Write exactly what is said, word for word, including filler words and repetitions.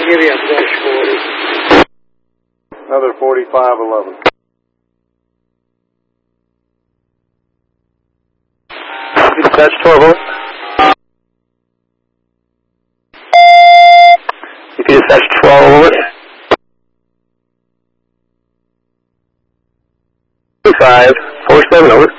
give you a dash forty. Another forty-five eleven. Dispatch twelve over. You can dispatch twelve over. Five four seven over.